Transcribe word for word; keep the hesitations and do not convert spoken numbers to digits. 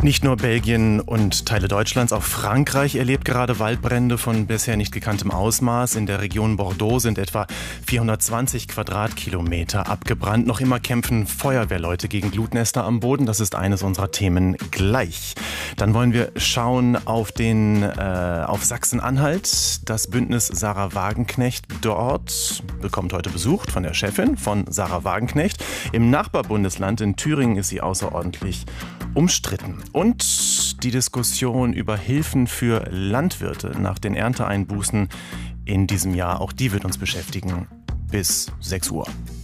Nicht nur Belgien und Teile Deutschlands, auch Frankreich erlebt gerade Waldbrände von bisher nicht gekanntem Ausmaß. In der Region Bordeaux sind etwa vierhundertzwanzig Quadratkilometer abgebrannt. Noch immer kämpfen Feuerwehrleute gegen Glutnester am Boden. Das ist eines unserer Themen gleich. Dann wollen wir schauen auf, den, äh, auf Sachsen-Anhalt. Das Bündnis Sarah Wagenknecht dort bekommt heute Besuch von der Chefin von Sarah Wagenknecht. Im Nachbarbundesland in Thüringen ist sie außerordentlich umstritten. Und die Diskussion über Hilfen für Landwirte nach den Ernteeinbußen in diesem Jahr, auch die wird uns beschäftigen bis sechs Uhr.